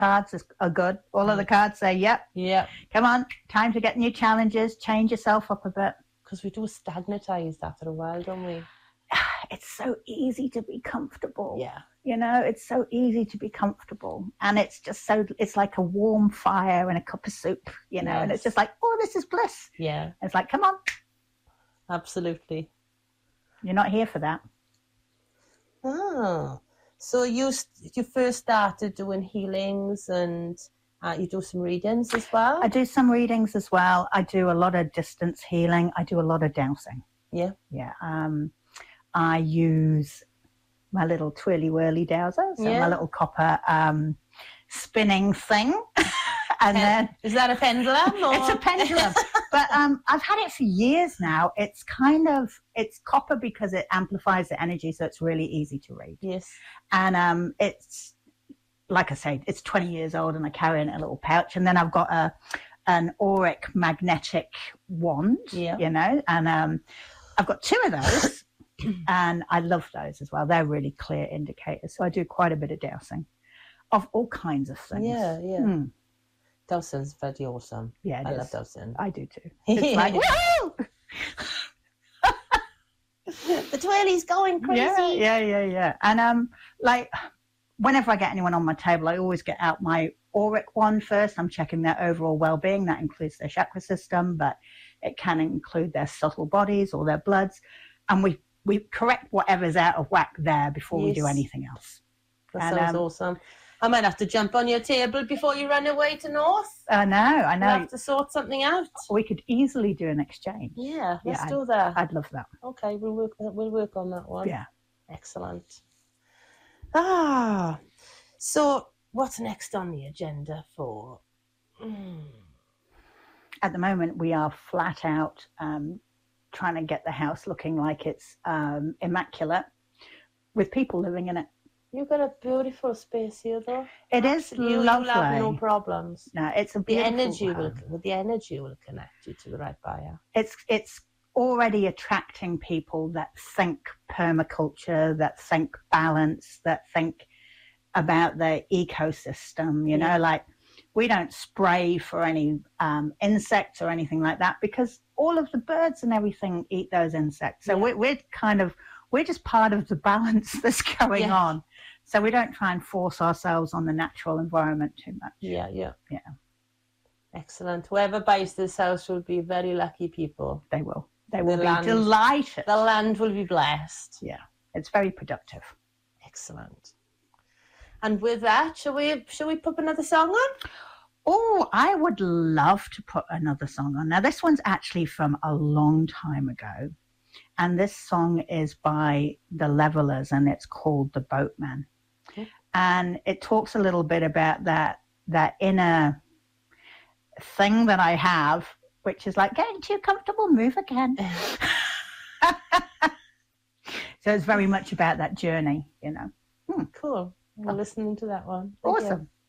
cards are good. All of the cards say, yep. Come on, time to get new challenges, change yourself up a bit. Because we do stagnatize after a while, don't we? It's so easy to be comfortable. Yeah. You know, it's so easy to be comfortable. And it's just it's like a warm fire and a cup of soup, you know, and it's just like, oh, this is bliss. Yeah. And it's like, come on. Absolutely. You're not here for that. Oh. So you first started doing healings and you do some readings as well? I do some readings as well. I do a lot of distance healing. I do a lot of dowsing. Yeah. Yeah. I use my little twirly-whirly dowser, so my little copper spinning thing. And then is that a pendulum? Or? It's a pendulum. But I've had it for years now. It's copper because it amplifies the energy, so it's really easy to read. Yes. And it's, like I say, it's 20 years old, and I carry it in a little pouch. And then I've got an auric magnetic wand, you know, and I've got two of those, and I love those as well. They're really clear indicators. So I do quite a bit of dowsing of all kinds of things. Yeah. Dowsing's very awesome. Yeah, I love dowsing. I do too. It's like, woo! The twirly's going crazy. Yeah. And like, whenever I get anyone on my table, I always get out my auric wand first. I'm checking their overall well-being. That includes their chakra system, but it can include their subtle bodies or their bloods. And we correct whatever's out of whack there before we do anything else. That sounds awesome. I might have to jump on your table before you run away to North. I know. We'll have to sort something out. We could easily do an exchange. Yeah, let's do that. I'd love that. Okay, we'll work on that one. Yeah. Excellent. So what's next on the agenda for? At the moment, we are flat out trying to get the house looking like it's immaculate with people living in it. You've got a beautiful space here, though. It is lovely. You'll have no problems. No, it's a beautiful the energy will connect you to the right buyer. It's already attracting people that think permaculture, that think balance, that think about the ecosystem. You know, like we don't spray for any insects or anything like that because all of the birds and everything eat those insects. So we're just part of the balance that's going on. So we don't try and force ourselves on the natural environment too much. Yeah. Excellent. Whoever buys this house will be very lucky people. They will. They will be delighted. The land will be blessed. Yeah. It's very productive. Excellent. And with that, shall we put another song on? Oh, I would love to put another song on. Now, this one's actually from a long time ago. And this song is by The Levelers, and it's called The Boatman. Okay. And it talks a little bit about that inner thing that I have, which is like, getting too comfortable, move again. So it's very much about that journey, you know. Cool. We're listening to that one. Awesome.